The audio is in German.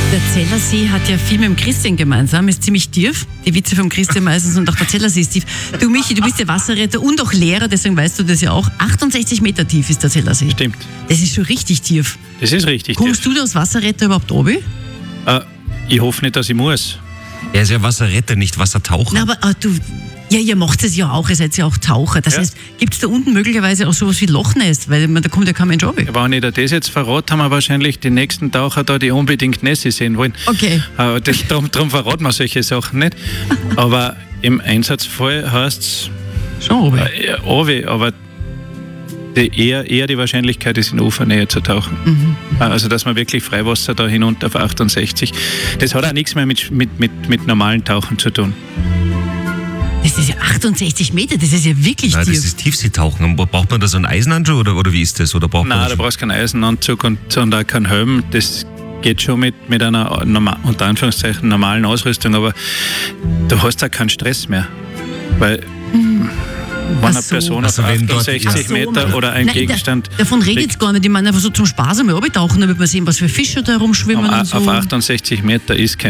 Der Zellersee hat ja viel mit dem Christian gemeinsam, ist ziemlich tief. Die Witze vom Christian meistens und auch der Zellersee ist tief. Du Michi, du bist ja Wasserretter und auch Lehrer, deswegen weißt du das ja auch. 68 Meter tief ist der Zellersee. Stimmt. Das ist schon richtig tief. Das ist richtig. Kommst du da als Wasserretter überhaupt runter? Ich hoffe nicht, dass ich muss. Er ist ja Wasserretter, nicht Wassertaucher. Na, aber ihr macht es ja auch, ihr seid ja auch Taucher. Das heißt, gibt es da unten möglicherweise auch sowas wie Loch Ness? Weil da kommt ja kein Mensch runter. Wenn ich dir das jetzt verrate, haben wir wahrscheinlich die nächsten Taucher da, die unbedingt Nessie sehen wollen. Okay. Darum verraten wir solche Sachen nicht. Aber im Einsatzfall heißt es Schon runter. aber eher die Wahrscheinlichkeit ist, in Ufernähe zu tauchen. Also, dass man wirklich Freiwasser da hinunter auf 68. Das hat auch nichts mehr mit normalen Tauchen zu tun. Das ist ja 68 Meter, das ist ja wirklich Nein, tief. das ist Tiefseetauchen. Braucht man da so einen Eisenhandschuh oder wie ist das? Oder braucht man Nein, da brauchst du keinen Eisenanzug und auch keinen Helm. Das geht schon mit einer unter Anführungszeichen normalen Ausrüstung, aber du hast auch keinen Stress mehr. Weil wenn eine Person auf 68 Meter oder ein Gegenstand... Davon redet jetzt gar nicht. Ich meine einfach so zum Spaß einmal runtertauchen, damit man sehen, was für Fische da herumschwimmen und so. Auf 68 Meter ist kein